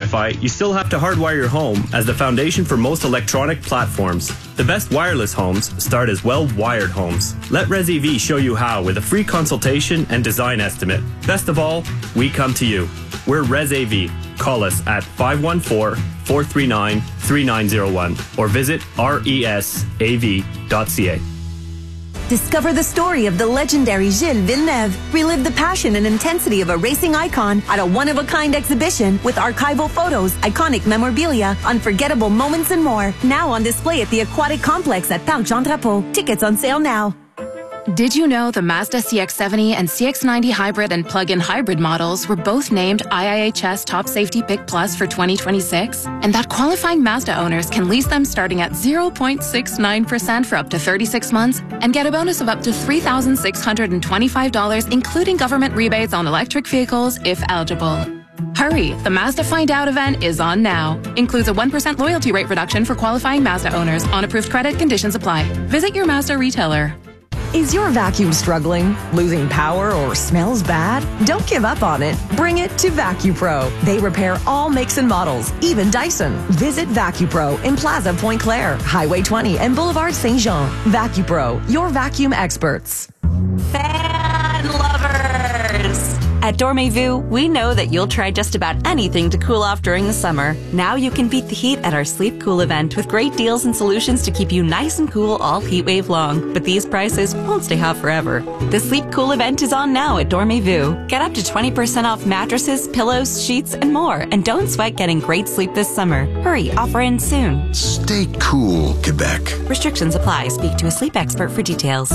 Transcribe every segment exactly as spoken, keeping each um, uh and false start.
Wi-Fi, you still have to hardwire your home as the foundation for most electronic platforms. The best wireless homes start as well-wired homes. Let ResEV show you how with a free consultation and design estimate. Best of all, we come to you. We're ResAV. Call us at five one four, four three nine, three nine zero one or visit resav dot c a. Discover the story of the legendary Gilles Villeneuve. Relive the passion and intensity of a racing icon at a one-of-a-kind exhibition with archival photos, iconic memorabilia, unforgettable moments, and more. Now on display at the Aquatic Complex at Parc Jean Drapeau. Tickets on sale now. Did you know the Mazda C X seventy and C X ninety hybrid and plug-in hybrid models were both named I I H S Top Safety Pick Plus for twenty twenty-six? And that qualifying Mazda owners can lease them starting at zero point six nine percent for up to thirty-six months and get a bonus of up to three thousand six hundred twenty-five dollars, including government rebates on electric vehicles if eligible. Hurry! The Mazda Find Out event is on now. Includes a one percent loyalty rate reduction for qualifying Mazda owners. On approved credit, conditions apply. Visit your Mazda retailer. Is your vacuum struggling, losing power, or smells bad? Don't give up on it. Bring it to VacuPro. They repair all makes and models, even Dyson. Visit VacuPro in Plaza Point Claire, Highway twenty, and Boulevard Saint Jean. VacuPro, your vacuum experts. Fan lovers! At Dormez-vous, we know that you'll try just about anything to cool off during the summer. Now you can beat the heat at our Sleep Cool event with great deals and solutions to keep you nice and cool all heat wave long. But these prices won't stay hot forever. The Sleep Cool event is on now at Dormez-vous. Get up to twenty percent off mattresses, pillows, sheets, and more. And don't sweat getting great sleep this summer. Hurry, offer ends soon. Stay cool, Quebec. Restrictions apply. Speak to a sleep expert for details.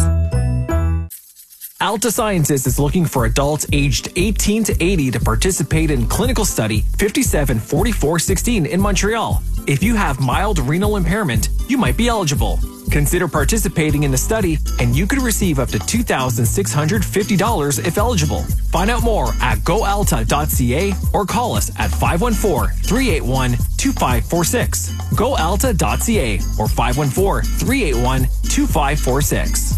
Alta Sciences is looking for adults aged eighteen to eighty to participate in clinical study fifty-seven forty-four sixteen in Montreal. If you have mild renal impairment, you might be eligible. Consider participating in the study and you could receive up to two thousand six hundred fifty dollars if eligible. Find out more at go alta dot c a or call us at five one four, three eight one, two five four six. go alta dot c a or five one four, three eight one, two five four six.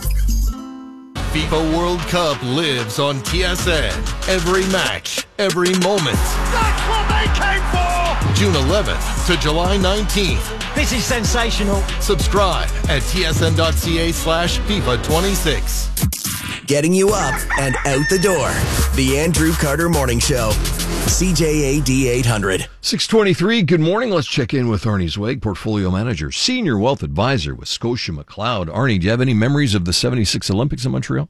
FIFA World Cup lives on T S N. Every match, every moment. That's what they came for! June eleventh to July nineteenth. This is sensational. Subscribe at tsn.ca slash FIFA 26. Getting you up and out the door. The Andrew Carter Morning Show. C J A D eight hundred. six twenty-three, good morning. Let's check in with Arnie Zweig, Portfolio Manager, Senior Wealth Advisor with Scotia McLeod. Arnie, do you have any memories of the seventy-six Olympics in Montreal?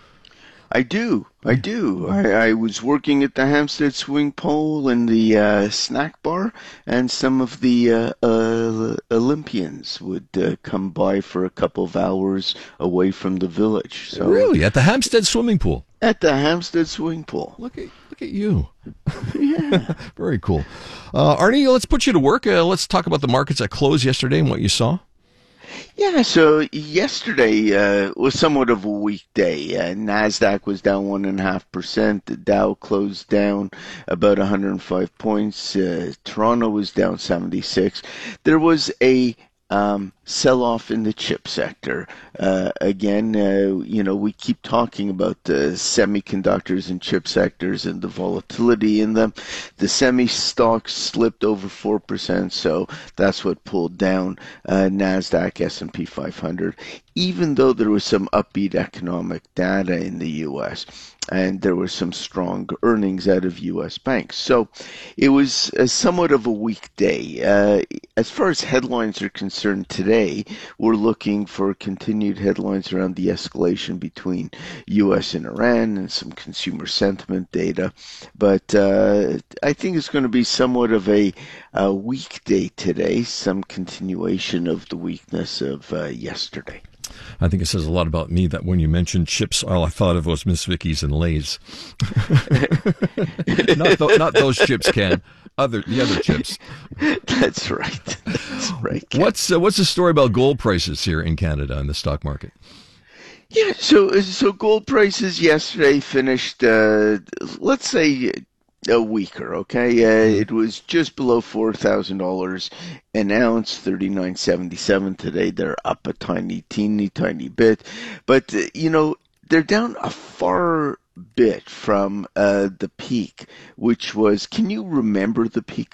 I do. I do. I, I was working at the Hampstead Swing Pole and the uh, snack bar, and some of the uh, uh, Olympians would uh, come by for a couple of hours away from the village. So really? At the Hampstead Swimming Pool? At the Hampstead Swing Pool. Look at look at you. Yeah. Very cool. Uh, Arnie, let's put you to work. Uh, let's talk about the markets that closed yesterday and what you saw. Yeah, so yesterday uh, was somewhat of a weak day. Uh, NASDAQ was down one point five percent. The Dow closed down about one hundred five points. Uh, Toronto was down seventy-six. There was a um, sell-off in the chip sector. Uh, again, uh, you know, we keep talking about the semiconductors and chip sectors and the volatility in them. The semi stocks slipped over four percent, so that's what pulled down uh, NASDAQ, S and P five hundred, even though there was some upbeat economic data in the U S and there were some strong earnings out of U S banks. So it was a somewhat of a weak day. Uh, as far as headlines are concerned today, we're looking for continued headlines around the escalation between U S and Iran and some consumer sentiment data. But uh, I think it's going to be somewhat of a, a weak day today, some continuation of the weakness of uh, yesterday. I think it says a lot about me that when you mentioned chips, all I thought of was Miss Vickie's and Lay's. not, th- not those chips, Ken. Other the other chips. That's right. That's right. Ken. What's uh, what's the story about gold prices here in Canada in the stock market? Yeah, so so gold prices yesterday finished, uh, let's say, a weaker, okay? Uh, it was just below four thousand dollars an ounce, thirty-nine seventy-seven today. They're up a tiny, teeny, tiny bit. But, uh, you know, they're down a far bit from uh, the peak, which was, can you remember the peak